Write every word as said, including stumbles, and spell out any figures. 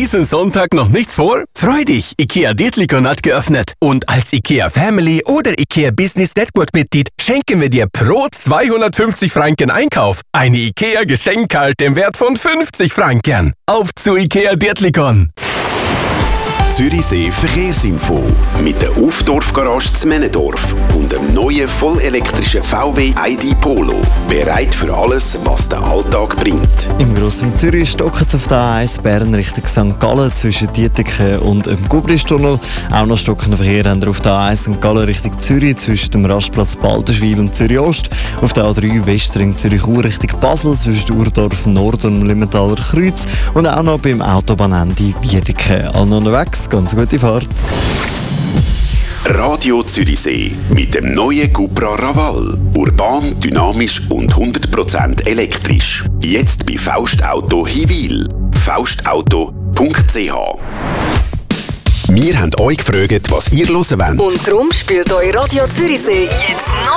diesen Sonntag noch nichts vor? Freu dich, IKEA Dietlikon hat geöffnet. Und als IKEA Family oder IKEA Business Network Mitglied schenken wir dir pro zweihundertfünfzig Franken Einkauf eine IKEA Geschenkkarte im Wert von fünfzig Franken. Auf zu IKEA Dietlikon! Zürichsee Verkehrsinfo mit der Ufdorf Garage zu Männendorf und dem neuen vollelektrischen V W I D Polo. Bereit für alles, was der Alltag bringt. Im Grossraum Zürich stocken es auf der A eins Bern Richtung Sankt Gallen zwischen Dieteken und dem Gubristunnel. Auch noch stockender Verkehr haben wir auf der A eins Sankt Gallen Richtung Zürich zwischen dem Rastplatz Balterschwil und Zürich Ost. Auf der A drei Westring Zürich-Chur Richtung Basel zwischen Urdorf Nord und dem Limmentaler Kreuz. Und auch noch beim Autobahnende Wiedeke. Allen unterwegs. Ganz gute Fahrt. Radio Zürichsee mit dem neuen Cupra Raval. Urban, dynamisch und hundert Prozent elektrisch. Jetzt bei Faust Auto Hiwil. faustauto punkt c h. Wir haben euch gefragt, was ihr hören wollt. Und darum spielt euch Radio Zürichsee jetzt noch